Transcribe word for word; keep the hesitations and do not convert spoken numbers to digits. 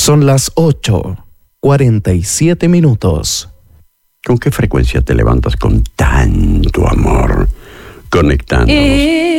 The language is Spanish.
Son las ocho, cuarenta y siete minutos. ¿Con qué frecuencia te levantas con tanto amor? Conectándonos.